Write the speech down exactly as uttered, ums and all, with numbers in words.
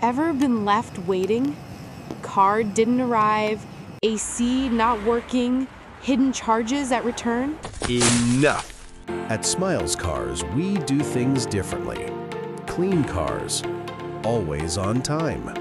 Ever been left waiting? Car didn't arrive, A C not working, hidden charges at return? Enough! At Smiles Cars, we do things differently. Clean cars, always on time.